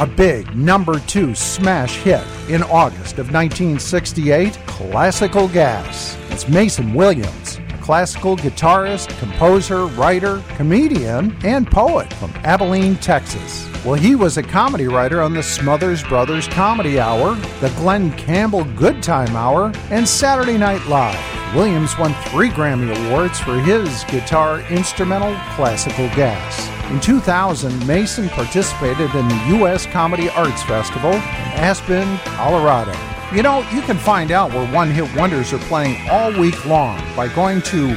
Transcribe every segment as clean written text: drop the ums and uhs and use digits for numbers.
a big #2 smash hit in August of 1968, Classical Gas. It's Mason Williams, a classical guitarist, composer, writer, comedian, and poet from Abilene, Texas. Well, he was a comedy writer on the Smothers Brothers Comedy Hour, the Glenn Campbell Good Time Hour, and Saturday Night Live. Williams won 3 Grammy Awards for his guitar instrumental Classical Gas. In 2000, Mason participated in the U.S. Comedy Arts Festival in Aspen, Colorado. You know, you can find out where One Hit Wonders are playing all week long by going to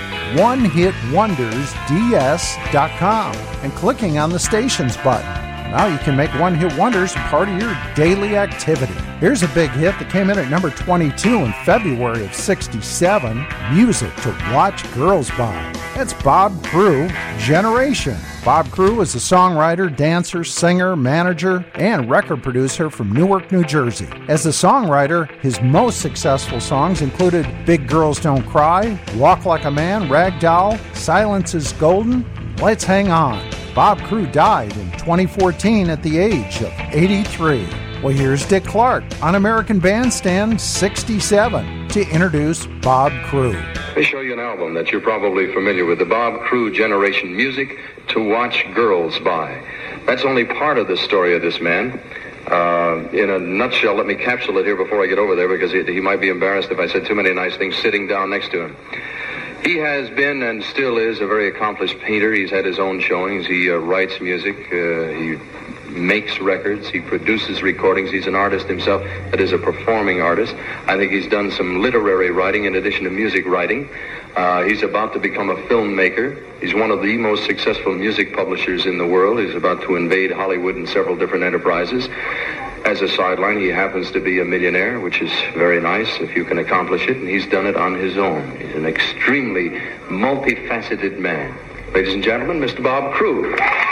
onehitwondersds.com and clicking on the stations button. Now you can make One Hit Wonders part of your daily activity. Here's a big hit that came in at number 22 in February of '67, Music to Watch Girls By. That's Bob Crewe, Generation. Bob Crewe is a songwriter, dancer, singer, manager, and record producer from Newark, New Jersey. As a songwriter, his most successful songs included Big Girls Don't Cry, Walk Like a Man, Rag Doll, Silence is Golden, Let's Hang On. Bob Crewe died in 2014 at the age of 83. Well, here's Dick Clark on American Bandstand 67 to introduce Bob Crewe. Let me show you an album that you're probably familiar with, the Bob Crewe Generation, Music to Watch Girls By. That's only part of the story of this man. In a nutshell, let me capsule it here before I get over there, because he might be embarrassed if I said too many nice things sitting down next to him. He has been and still is a very accomplished painter. He's had his own showings. He writes music. He makes records. He produces recordings. He's an artist himself, that is a performing artist. I think he's done some literary writing in addition to music writing. He's about to become a filmmaker. He's one of the most successful music publishers in the world. He's about to invade Hollywood in several different enterprises. As a sideline, he happens to be a millionaire, which is very nice if you can accomplish it, and he's done it on his own. He's an extremely multifaceted man. Ladies and gentlemen, Mr. Bob Crewe.